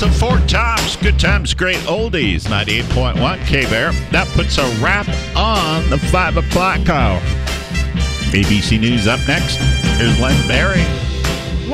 To Fort Tops, good times, great oldies, 98.1 K-Bear. That puts a wrap on the 5 o'clock hour. ABC News up next. Here's Len Berry.